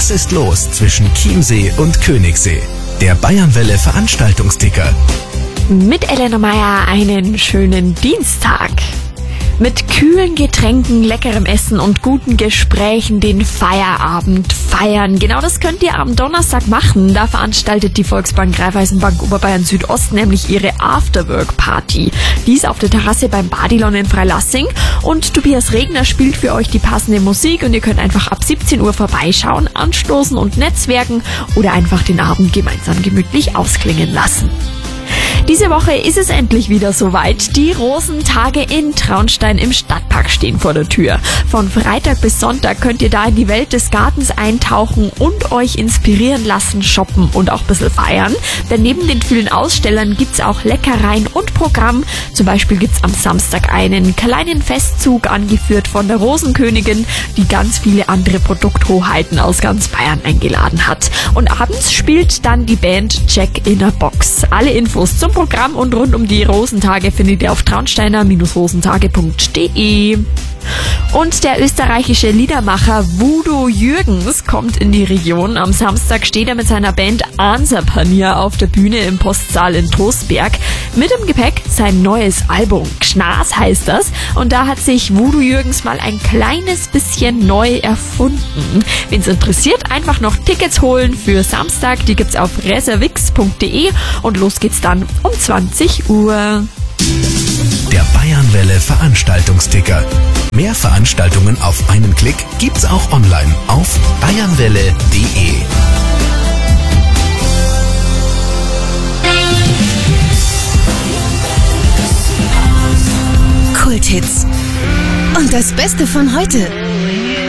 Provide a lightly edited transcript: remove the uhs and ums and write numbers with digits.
Was ist los zwischen Chiemsee und Königssee? Der Bayernwelle Veranstaltungsticker. Mit Elena Meyer einen schönen Dienstag. Mit kühlen Getränken, leckerem Essen und guten Gesprächen den Feierabend feiern. Genau das könnt ihr am Donnerstag machen. Da veranstaltet die Volksbank Raiffeisenbank Oberbayern Südost nämlich ihre Afterwork-Party. Die ist auf der Terrasse beim Badilon in Freilassing und Tobias Regner spielt für euch die passende Musik und ihr könnt einfach ab 17 Uhr vorbeischauen, anstoßen und netzwerken oder einfach den Abend gemeinsam gemütlich ausklingen lassen. Diese Woche ist es endlich wieder soweit. Die Rosentage in Traunstein im Stadtpark stehen vor der Tür. Von Freitag bis Sonntag könnt ihr da in die Welt des Gartens eintauchen und euch inspirieren lassen, shoppen und auch ein bisschen feiern. Denn neben den vielen Ausstellern gibt's auch Leckereien und Programm. Zum Beispiel gibt's am Samstag einen kleinen Festzug, angeführt von der Rosenkönigin, die ganz viele andere Produkthoheiten aus ganz Bayern eingeladen hat. Und abends spielt dann die Band Jack in a Box. Alle Infos zum Programm und rund um die Rosentage findet ihr auf traunsteiner-rosentage.de. Und der österreichische Liedermacher Voodoo Jürgens kommt in die Region. Am Samstag steht er mit seiner Band Ansapanier auf der Bühne im Postsaal in Trostberg. Mit im Gepäck sein neues Album. Gschnas heißt das. Und da hat sich Voodoo Jürgens mal ein kleines bisschen neu erfunden. Wen's interessiert, einfach noch Tickets holen für Samstag. Die gibt's auf reservix.de und los geht's dann um 20 Uhr. Der Bayernwelle Veranstaltungsticker. Mehr Veranstaltungen auf einen Klick gibt's auch online auf bayernwelle.de. Kulthits. Und das Beste von heute.